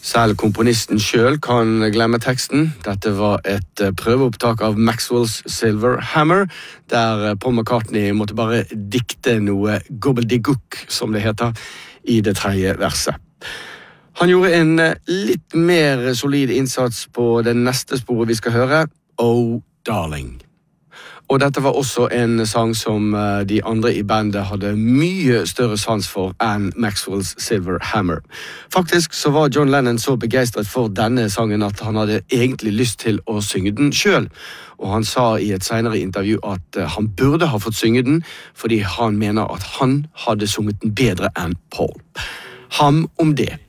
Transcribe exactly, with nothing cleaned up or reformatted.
Selv komponisten selv kan glemme teksten. Dette var et prøveopptak av Maxwell's Silver Hammer, der Paul McCartney måtte bare dikte noe gobbledygook, som det heter, i det tredje verset. Han gjorde en litt mer solid innsats på det neste sporet vi skal høre, Oh Darling. Og dette var også en sang som de andre i bandet hadde mye større sans for enn Maxwell's Silver Hammer. Faktisk så var John Lennon så begeistret for denne sangen at han hadde egentlig lyst til å synge den selv. Og han sa i et senere intervju at han burde ha fått synge den, fordi han mener at han hadde sunget den bedre enn Paul. Ham om det.